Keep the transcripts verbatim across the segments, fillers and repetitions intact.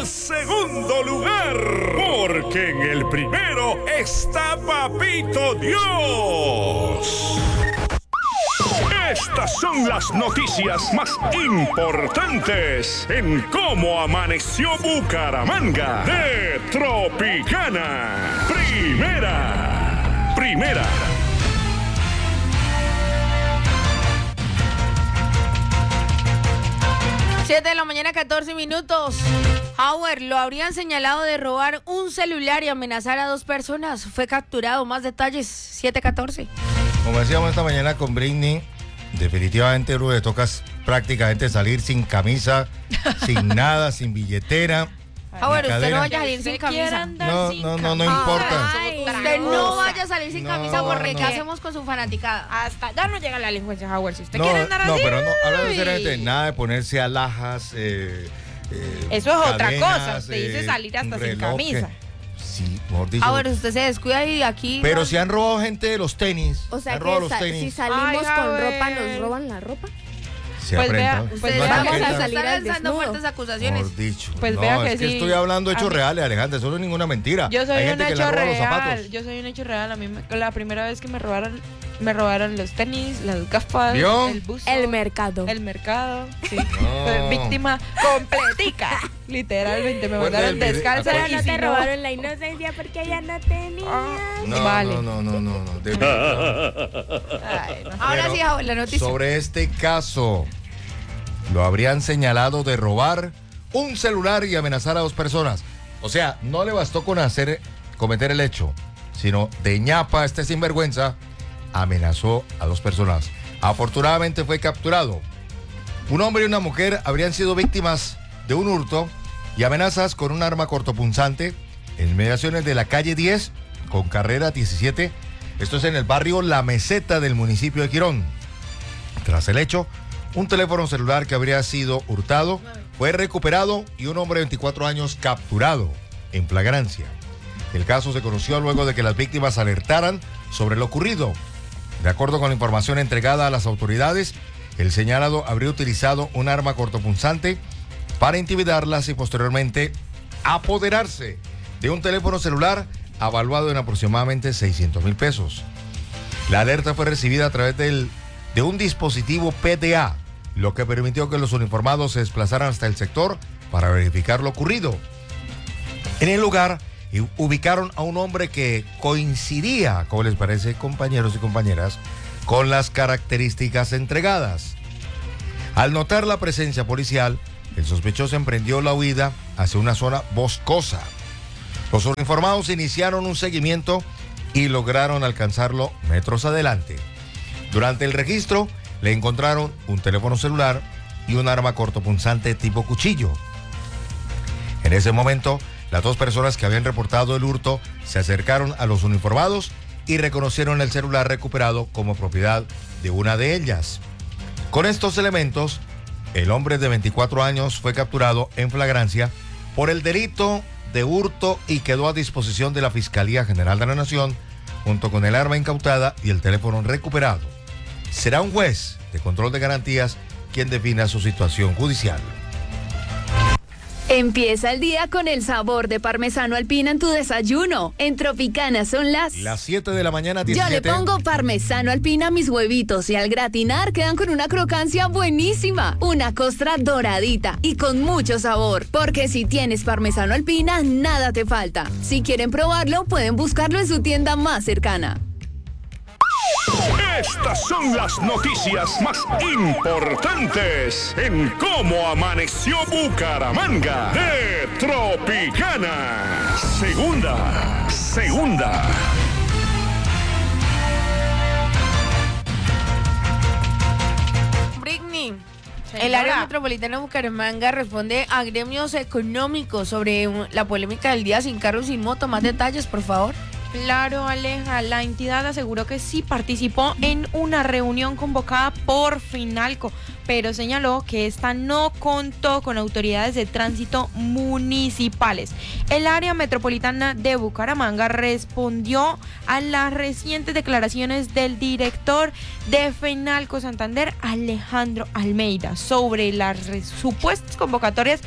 segundo lugar, porque en el primero está Papito Dios. Estas son las noticias más importantes en cómo amaneció Bucaramanga de Tropicana. Primera, primera. siete de la mañana, catorce minutos. Howard lo habrían señalado de robar un celular y amenazar a dos personas. Fue capturado. Más detalles, siete catorce. Como decíamos esta mañana con Britney, definitivamente Bruno, le tocas prácticamente salir sin camisa, sin nada, sin billetera. Howard, usted no vaya a salir sin camisa. No, no, no, no importa. Ay, usted no vaya a salir sin No, camisa porque no. ¿qué hacemos con su fanaticada? Hasta ya no llega la delincuencia, Howard. Si usted No, quiere andar no, así. pero no, hablando uy. seriamente, nada de ponerse alhajas. Eh, eh, Eso es otra cadenas, cosa. Usted dice eh, salir hasta sin relojes. camisa. Sí, mejor dicho. Howard, usted se descuida y aquí... Pero si han robado gente de los tenis. O sea han que robado los sa- tenis. si salimos Ay, con Javier. ropa, ¿nos roban la ropa? Se Pues aprenda. vea, No Ustedes Pues hay vamos que a estar- salir están al lanzando desnudo. fuertes acusaciones. Mejor dicho. Pues no, vea es que que sí. estoy hablando de hechos A mí- reales, Alejandra. Eso no es ninguna mentira. Yo soy Hay un gente que le hecho roba los real. zapatos. Yo soy un hecho real. A mí me- la primera vez que me robaron, me robaron los tenis, las gafas, ¿Vio? el buzo, El mercado. el mercado. Sí. No. Fue víctima completica. Literalmente me Bueno, mandaron el video- descalza Pero y no si te no- robaron la inocencia porque ya no tenía. No, Vale. no, no, no, no, no. definitivamente. Ay, no. Ahora Pero sí, Howard, la noticia. Sobre este caso, lo habrían señalado de robar un celular y amenazar a dos personas. O sea, no le bastó con hacer, cometer el hecho, sino de ñapa, este sinvergüenza, amenazó a dos personas. Afortunadamente fue capturado. Un hombre y una mujer habrían sido víctimas de un hurto y amenazas con un arma cortopunzante en inmediaciones de la calle diez con carrera diecisiete. Esto es en el barrio La Meseta del municipio de Quirón. Tras el hecho, un teléfono celular que habría sido hurtado fue recuperado y un hombre de veinticuatro años capturado en flagrancia. El caso se conoció luego de que las víctimas alertaran sobre lo ocurrido. De acuerdo con la información entregada a las autoridades, el señalado habría utilizado un arma cortopunzante para intimidarlas y posteriormente apoderarse de un teléfono celular avaluado en aproximadamente seiscientos mil pesos. La alerta fue recibida a través del, de un dispositivo P D A, lo que permitió que los uniformados se desplazaran hasta el sector para verificar lo ocurrido. En el lugar y ubicaron a un hombre que coincidía, como les parece, compañeros y compañeras, con las características entregadas. Al notar la presencia policial, el sospechoso emprendió la huida hacia una zona boscosa. Los uniformados iniciaron un seguimiento y lograron alcanzarlo metros adelante. Durante el registro, le encontraron un teléfono celular y un arma cortopunzante tipo cuchillo. En ese momento, las dos personas que habían reportado el hurto se acercaron a los uniformados y reconocieron el celular recuperado como propiedad de una de ellas. Con estos elementos, el hombre de veinticuatro años fue capturado en flagrancia por el delito de hurto y quedó a disposición de la Fiscalía General de la Nación junto con el arma incautada y el teléfono recuperado. Será un juez de control de garantías quien defina su situación judicial. Empieza el día con el sabor de parmesano alpina en tu desayuno. En Tropicana son las... Las siete de la mañana, Yo diecisiete. le pongo parmesano alpina a mis huevitos y al gratinar quedan con una crocancia buenísima, una costra doradita y con mucho sabor. Porque si tienes parmesano alpina, nada te falta. Si quieren probarlo, pueden buscarlo en su tienda más cercana. Estas son las noticias más importantes en cómo amaneció Bucaramanga de Tropicana. Segunda, segunda. Britney, Señora. el área metropolitana de Bucaramanga responde a gremios económicos sobre un- la polémica del día sin carro y sin moto. Más detalles, por favor. Claro, Aleja, la entidad aseguró que sí participó en una reunión convocada por Fenalco, pero señaló que esta no contó con autoridades de tránsito municipales. El área metropolitana de Bucaramanga respondió a las recientes declaraciones del director de Fenalco Santander, Alejandro Almeida, sobre las supuestas convocatorias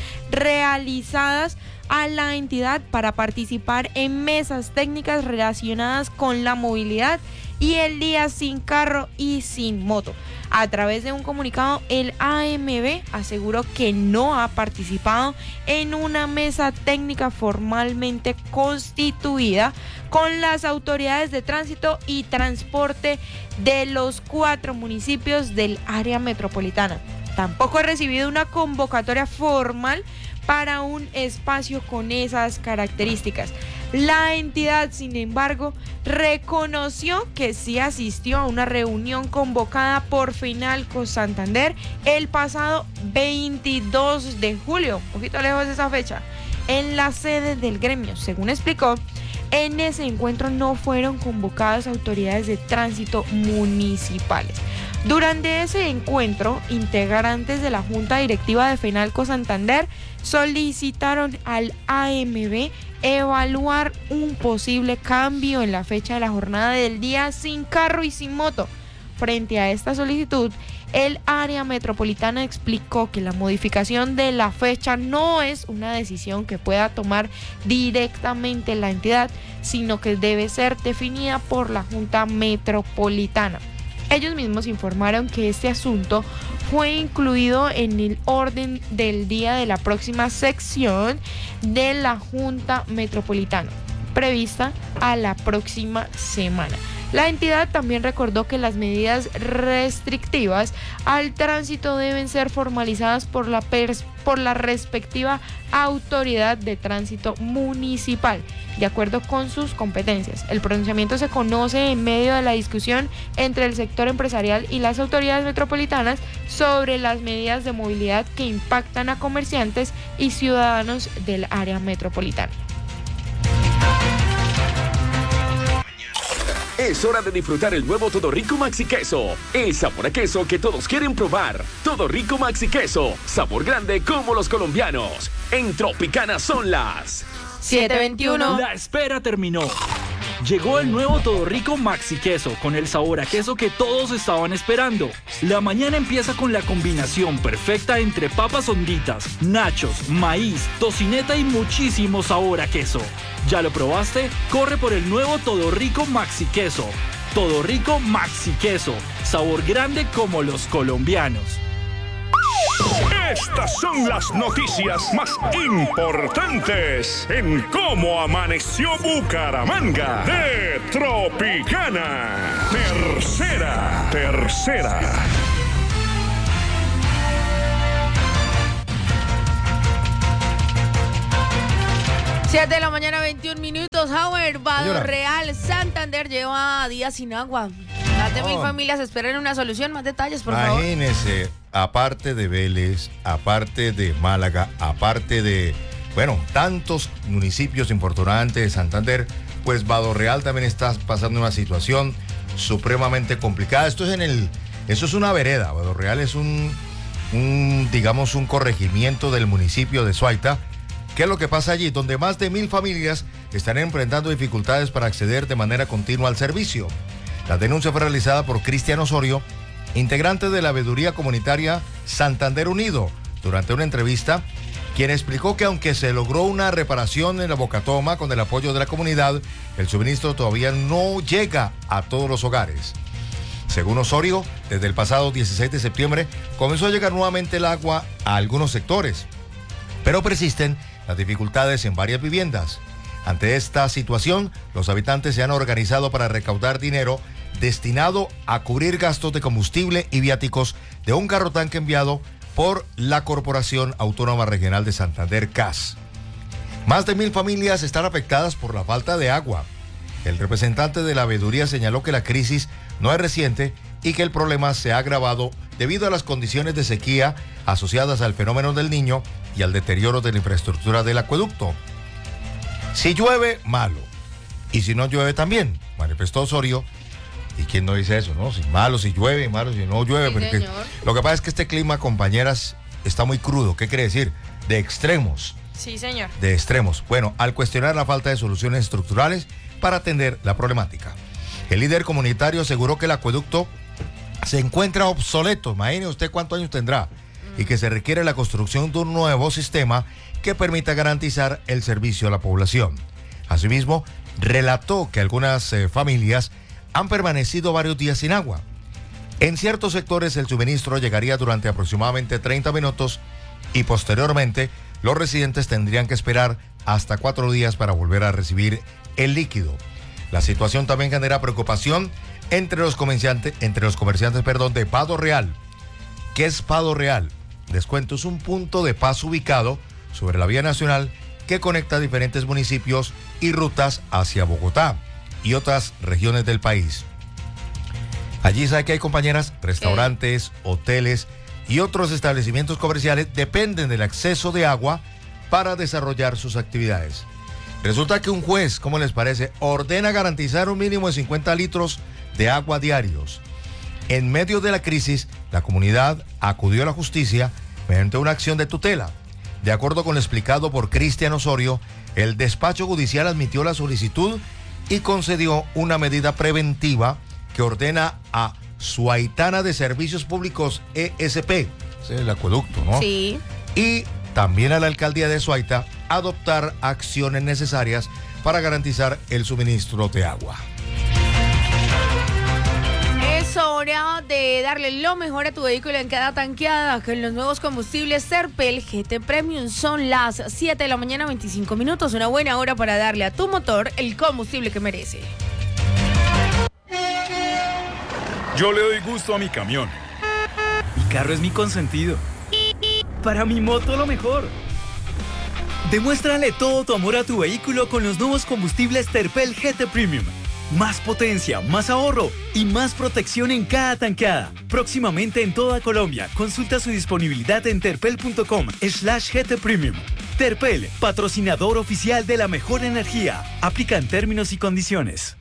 realizadas a la entidad para participar en mesas técnicas relacionadas con la movilidad y el día sin carro y sin moto. A través de un comunicado, el A M B aseguró que no ha participado en una mesa técnica formalmente constituida con las autoridades de tránsito y transporte de los cuatro municipios del área metropolitana. Tampoco ha recibido una convocatoria formal para un espacio con esas características. La entidad, sin embargo, reconoció que sí asistió a una reunión convocada por Fenalco Santander el pasado veintidós de julio, un poquito lejos de esa fecha, en la sede del gremio. Según explicó, en ese encuentro no fueron convocadas autoridades de tránsito municipales. Durante ese encuentro, integrantes de la Junta Directiva de Fenalco Santander solicitaron al A M B evaluar un posible cambio en la fecha de la jornada del día sin carro y sin moto. Frente a esta solicitud, el área metropolitana explicó que la modificación de la fecha no es una decisión que pueda tomar directamente la entidad, sino que debe ser definida por la Junta Metropolitana. Ellos mismos informaron que este asunto fue incluido en el orden del día de la próxima sección de la Junta Metropolitana, prevista a la próxima semana. La entidad también recordó que las medidas restrictivas al tránsito deben ser formalizadas por la, pers- por la respectiva autoridad de tránsito municipal, de acuerdo con sus competencias. El pronunciamiento se conoce en medio de la discusión entre el sector empresarial y las autoridades metropolitanas sobre las medidas de movilidad que impactan a comerciantes y ciudadanos del área metropolitana. Es hora de disfrutar el nuevo Todo Rico Maxi Queso, el sabor a queso que todos quieren probar. Todo Rico Maxi Queso, sabor grande como los colombianos. En Tropicana son las siete veintiuno. La espera terminó. Llegó el nuevo Todo Rico Maxi Queso con el sabor a queso que todos estaban esperando. La mañana empieza con la combinación perfecta entre papas honditas, nachos, maíz, tocineta y muchísimo sabor a queso. ¿Ya lo probaste? Corre por el nuevo Todo Rico Maxi Queso. Todo Rico Maxi Queso, sabor grande como los colombianos. Estas son las noticias más importantes en Cómo Amaneció Bucaramanga de Tropicana. Tercera, tercera. siete de la mañana, veintiún minutos. Howard, Badorreal, Santander lleva días sin agua. Más de mil familias esperan una solución. Más detalles, por favor. Imagínese, aparte de Vélez, aparte de Málaga, aparte de, bueno, tantos municipios importantes de Santander, pues Badorreal también está pasando una situación supremamente complicada. Esto es en el, eso es una vereda. Badorreal es un, un, digamos, un corregimiento del municipio de Suaita. ¿Qué es lo que pasa allí? Donde más de mil familias están enfrentando dificultades para acceder de manera continua al servicio. La denuncia fue realizada por Cristian Osorio, integrante de la veeduría comunitaria Santander Unido, durante una entrevista, quien explicó que aunque se logró una reparación en la Bocatoma con el apoyo de la comunidad, el suministro todavía no llega a todos los hogares. Según Osorio, desde el pasado dieciséis de septiembre comenzó a llegar nuevamente el agua a algunos sectores, pero persisten las dificultades en varias viviendas. Ante esta situación, los habitantes se han organizado para recaudar dinero destinado a cubrir gastos de combustible y viáticos de un carro tanque enviado por la Corporación Autónoma Regional de Santander, C A S. Más de mil familias están afectadas por la falta de agua. El representante de la veeduría señaló que la crisis no es reciente y que el problema se ha agravado debido a las condiciones de sequía asociadas al fenómeno del Niño y al deterioro de la infraestructura del acueducto. Si llueve, malo. y si no llueve también, manifestó Osorio. ¿Y quién no dice eso, no? Si malo, si llueve, malo, si no llueve. Sí, porque señor. lo que pasa es que este clima, compañeras, está muy crudo. ¿Qué quiere decir? De extremos. Sí, señor. De extremos. Bueno, al cuestionar la falta de soluciones estructurales para atender la problemática, el líder comunitario aseguró que el acueducto se encuentra obsoleto. Imagine usted cuántos años tendrá. Y que se requiere la construcción de un nuevo sistema que permita garantizar el servicio a la población. Asimismo, relató que algunas eh, familias han permanecido varios días sin agua. En ciertos sectores el suministro llegaría durante aproximadamente treinta minutos y posteriormente los residentes tendrían que esperar hasta cuatro días para volver a recibir el líquido. La situación también genera preocupación entre los comerciantes, entre los comerciantes, perdón, de Pado Real. ¿Qué es Pado Real? Les cuento, es un punto de paso ubicado sobre la vía nacional que conecta diferentes municipios y rutas hacia Bogotá y otras regiones del país. Allí sabe que hay, compañeras, restaurantes, hoteles y otros establecimientos comerciales dependen del acceso de agua para desarrollar sus actividades. Resulta que un juez, ¿cómo les parece?, ordena garantizar un mínimo de cincuenta litros de agua diarios. En medio de la crisis, la comunidad acudió a la justicia mediante una acción de tutela. De acuerdo con lo explicado por Cristian Osorio, el despacho judicial admitió la solicitud y concedió una medida preventiva que ordena a Suaitana de Servicios Públicos E S P, ese es el acueducto, ¿no? Sí. Y también a la alcaldía de Suaita adoptar acciones necesarias para garantizar el suministro de agua. Es hora de darle lo mejor a tu vehículo en cada tanqueada con los nuevos combustibles Terpel G T Premium. Son las siete de la mañana, veinticinco minutos. Una buena hora para darle a tu motor el combustible que merece. Yo le doy gusto a mi camión. Mi carro es mi consentido. Para mi moto lo mejor. Demuéstrale todo tu amor a tu vehículo con los nuevos combustibles Terpel G T Premium. Más potencia, más ahorro y más protección en cada tanqueada. Próximamente en toda Colombia. Consulta su disponibilidad en terpel.com slash GT Premium. Terpel, patrocinador oficial de la mejor energía. Aplican términos y condiciones.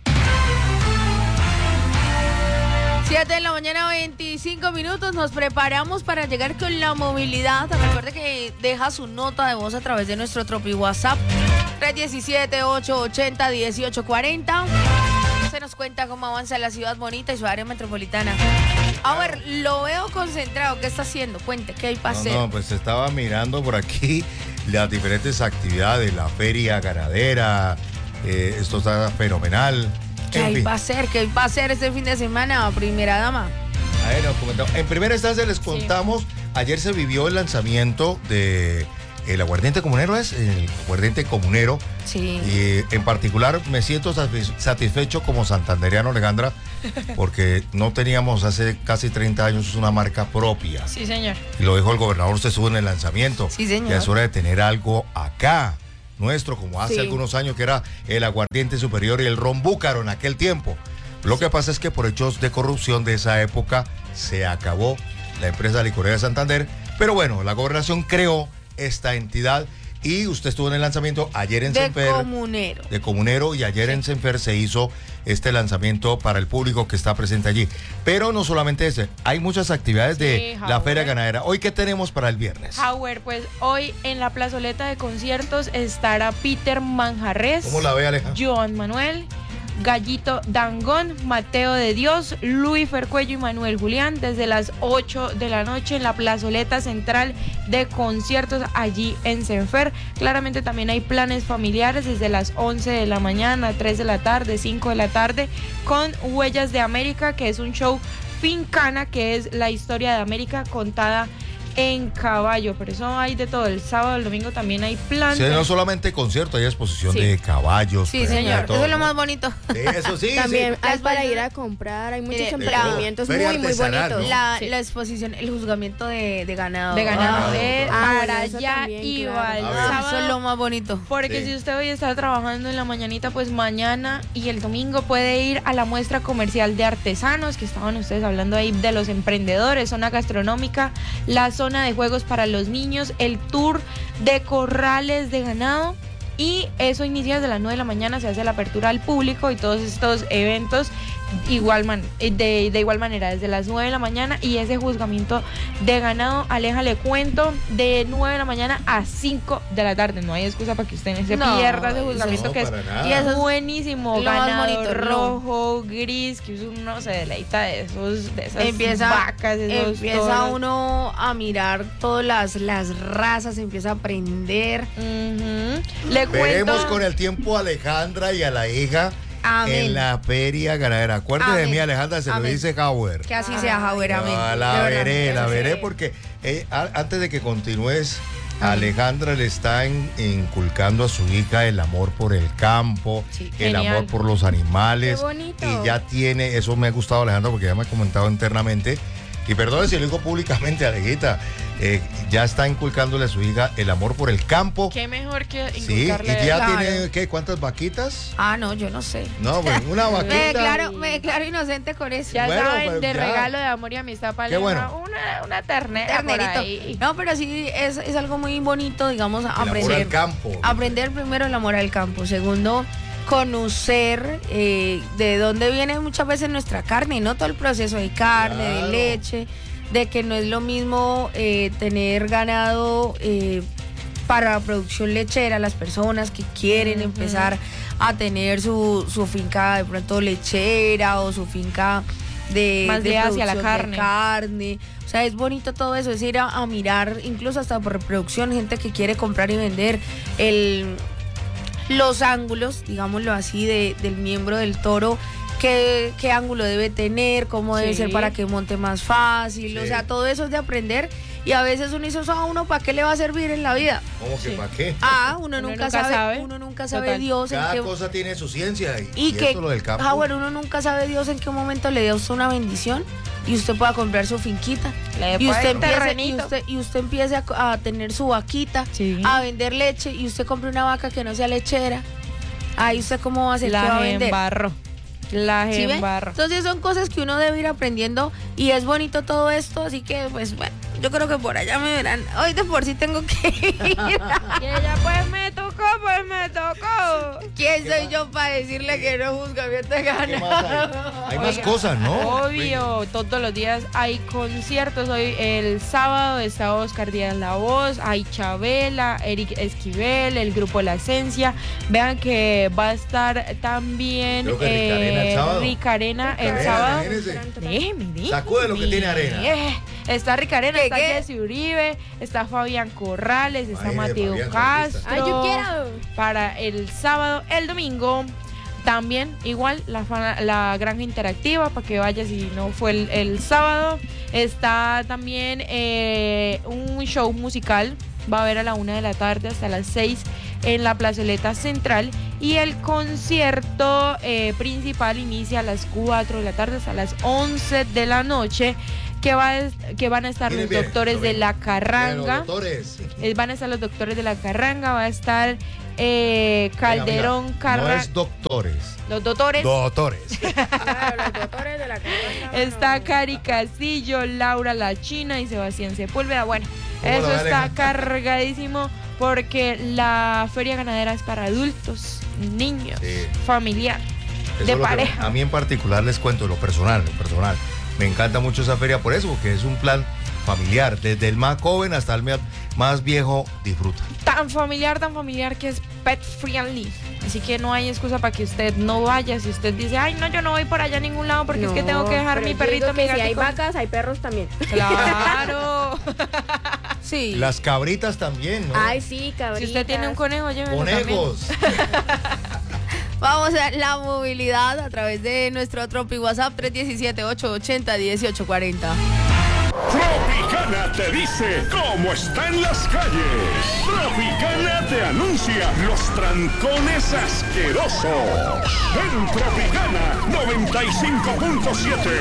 siete de la mañana, veinticinco minutos. Nos preparamos para llegar con la movilidad. Recuerde que deja su nota de voz a través de nuestro Tropi WhatsApp tres uno siete, ocho ocho cero, uno ocho cuatro cero. Se nos cuenta cómo avanza la ciudad bonita y su área metropolitana. A ver, lo veo concentrado. ¿Qué está haciendo? Cuente, ¿qué hay para hacer? No, no, pues estaba mirando por aquí las diferentes actividades, la feria ganadera, eh, esto está fenomenal. ¿Qué En hay fin. para hacer? ¿Qué hay para hacer este fin de semana, primera dama? A ver, nos comentamos. En primera instancia les contamos, ayer se vivió el lanzamiento de el aguardiente comunero, es el aguardiente comunero. Sí. Y en particular me siento satisfe- satisfecho como santandereano, Alejandra, porque no teníamos hace casi treinta años una marca propia. Sí, señor. Y lo dijo el gobernador, usted estuvo en el lanzamiento. Sí, señor. Ya es hora de tener algo acá, nuestro, como hace Sí. algunos años que era el aguardiente superior y el ron búcaro en aquel tiempo. Lo que pasa es que por hechos de corrupción de esa época se acabó la empresa licorera de Santander, pero bueno, la gobernación creó esta entidad y usted estuvo en el lanzamiento ayer en De Senfer. comunero. De comunero y ayer en Senfer se hizo este lanzamiento para el público que está presente allí. Pero no solamente ese, hay muchas actividades de Sí, la Howard. Feria Ganadera. ¿Hoy qué tenemos para el viernes? Howard, pues hoy en la plazoleta de conciertos estará Peter Manjarres, ¿Cómo la ve, Aleja? Joan Manuel, Gallito Dangón, Mateo de Dios, Luis Fercuello y Manuel Julián desde las ocho de la noche en la plazoleta central de conciertos allí en Senfer. Claramente también hay planes familiares desde las once de la mañana, tres de la tarde, cinco de la tarde con Huellas de América, que es un show fincana que es la historia de América contada en caballo, pero eso hay de todo. El sábado, el domingo también hay planes. Sí, no solamente concierto, hay exposición Sí. de caballos. Sí, pues, señor. de todo, Eso es lo ¿no? más bonito. Sí, eso sí, También sí. hay Las para bandas- ir a comprar, hay muchos Mire, emprendimientos feria muy, muy artesanal, bonitos. ¿no? La, Sí. la exposición, el juzgamiento de, de ganado. De ganado Ah, de Ah, para eso allá también, iba claro. el A ver. sábado. Eso es lo más bonito. Porque Sí. si usted hoy está trabajando en la mañanita, pues mañana y el domingo puede ir a la muestra comercial de artesanos, que estaban ustedes hablando ahí de los emprendedores, zona gastronómica, la zona de juegos para los niños, el tour de corrales de ganado y eso inicia desde las nueve de la mañana, se hace la apertura al público y todos estos eventos igual man, de, de igual manera desde las nueve de la mañana, y ese juzgamiento de ganado, Aleja, le cuento, de nueve de la mañana a cinco de la tarde. No hay excusa para que usted no se No, pierda ese juzgamiento, no, que es, para nada. y eso es buenísimo. lo más Ganado bonito, rojo, gris, que uno se deleita de esos, de esas empieza, vacas, esos empieza toros. uno a mirar todas las, las razas, empieza a aprender. Ujú. Le Veremos cuento. con el tiempo a Alejandra y a la hija Amén. en la feria ganadera. Acuérdate de Amén. mí, Alejandra, se Amén. lo dice Howard. Que así sea, Javier, amén. Ah, De la verdad. veré, la Sí. veré, porque eh, a- antes de que continúes, Alejandra le está in- inculcando a su hija el amor por el campo, Sí, el genial. amor por los animales. Qué bonito. Y ya tiene, eso me ha gustado, Alejandra, porque ya me ha comentado internamente. Y perdone si lo digo públicamente, Alejita, eh, ya está inculcándole a su hija el amor por el campo. Qué mejor que Sí, y inculcarle. ya Claro. tiene, ¿qué? ¿Cuántas vaquitas? Ah, no, yo no sé. No, pues una Me vaquita. declaro, me declaro inocente con eso. Ya Bueno, saben, pero de ya. regalo de amor y amistad para Qué Aleja, bueno. una, una ternera por Ternerito. ahí. No, pero sí es, es algo muy bonito, digamos, El amor aprender. al campo. Aprender primero el amor al campo. Segundo, conocer eh, de dónde viene muchas veces nuestra carne, no todo el proceso de carne, Claro. de leche, de que no es lo mismo eh, tener ganado eh, para producción lechera, las personas que quieren Ujú. empezar a tener su, su finca de pronto lechera o su finca de, Más de de hacia la producción de carne. carne. O sea, es bonito todo eso, es ir a, a mirar, incluso hasta por reproducción, gente que quiere comprar y vender el, los ángulos, digámoslo así, de, del miembro del toro. Qué, qué ángulo debe tener, cómo debe Sí. ser para que monte más fácil. O Sí. sea, todo eso es de aprender. Y a veces uno dice, eso a uno, ¿para qué le va a servir en la vida? ¿Cómo que Sí. para qué? Ah, uno, Uno nunca, nunca sabe, sabe. uno nunca sabe Total. Dios en Cada qué... cosa tiene su ciencia. Y, Y y que, esto lo del campo. ah, bueno, uno nunca sabe Dios en qué momento le dé a usted una bendición y usted pueda comprar su finquita. Le Y puede usted, un empiece, y, terrenito. usted, y usted empiece a, a tener su vaquita, Sí. a vender leche, y usted compre una vaca que no sea lechera. Ahí usted cómo va a hacer, qué va La a vender. embarro. La ¿Sí ve? embarro. Entonces son cosas que uno debe ir aprendiendo y es bonito todo esto, así que pues bueno, yo creo que por allá me verán. Hoy de por sí tengo que ir. Y ella, pues me tocó, pues me tocó. ¿Quién soy yo para decirle que no juzgamiento de ¿Qué más hay? ganado? Hay más Oiga, cosas, ¿no? Obvio, todos los días hay conciertos. Hoy el sábado está Oscar Díaz La Voz, hay Chabela, Eric Esquivel, el grupo La Esencia. Vean que va a estar también Creo que Rica Arena el sábado. Rica Arena el Arena, sábado. imagínese. Déjeme, déjeme. Sacude lo que tiene arena. Eh, Está Rica Arena, ¿Qué, está qué? Jessy Uribe, está Fabián Corrales, está Imagínese, Mateo Fabián, Castro. artista. Ay, yo quiero. Para el sábado, el domingo, también igual la, fa- la granja interactiva para que vaya si no fue el, el sábado. Está también eh, un show musical, va a haber a la una de la tarde hasta las seis en la plazoleta central, y el concierto eh, principal inicia a las cuatro de la tarde hasta las once de la noche, que, va, a- que van a estar Miren los bien, doctores lo de ven. la Pero, Carranga. doctores, Eh, van a estar los doctores de la Carranga, va a estar eh, Calderón mira, Carra- no es doctores, los doctores. doctores. Claro, los doctores de la carrera. Está Cari Castillo, Laura La China y Sebastián Sepúlveda. Bueno, ¿Cómo eso lo ve, está Aleja? cargadísimo porque la feria ganadera es para adultos, niños, Sí. familiar, Eso de es lo que pareja. a mí en particular les cuento, lo personal, lo personal. Me encanta mucho esa feria por eso, porque es un plan familiar. Desde el más joven hasta el más- más viejo disfruta. Tan familiar, tan familiar que es pet friendly. Así que no hay excusa para que usted no vaya. Si usted dice, ay, no, yo no voy por allá a ningún lado porque es que tengo que dejar pero mi yo perrito, digo mi que si hay gatico". vacas, hay perros también. Claro. Sí. Las cabritas también, ¿no? Ay, sí, cabritas. Si usted tiene un conejo, llévelo también. Conejos. Vamos a la movilidad a través de nuestro Tropi WhatsApp tres uno siete, ocho ocho cero, uno ocho cuatro cero. Tropicana te dice cómo están las calles. Tropicana te anuncia los trancones asquerosos. En Tropicana noventa y cinco punto siete,